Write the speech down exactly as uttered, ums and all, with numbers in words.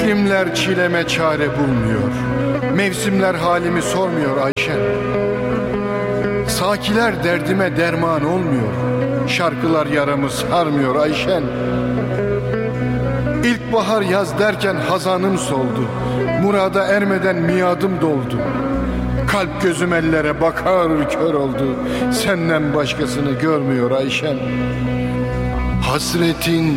İklimler çileme çare bulmuyor, mevsimler halimi sormuyor Ayşen. Sakiler derdime derman olmuyor, şarkılar yaramı sarmıyor Ayşen. İlkbahar yaz derken hazanım soldu, murada ermeden miadım doldu. Kalp gözüm ellere bakar kör oldu, senden başkasını görmüyor Ayşen. Hasretin